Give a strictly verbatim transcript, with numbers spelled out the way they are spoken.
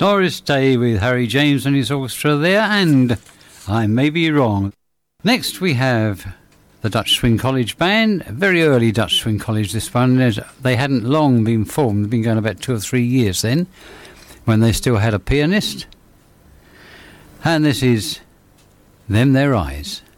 Doris Day with Harry James and his orchestra there, and I May Be Wrong. Next we have the Dutch Swing College Band, very early Dutch Swing College this one. They hadn't long been formed, been going about two or three years then, when they still had a pianist. And this is Them Their Eyes.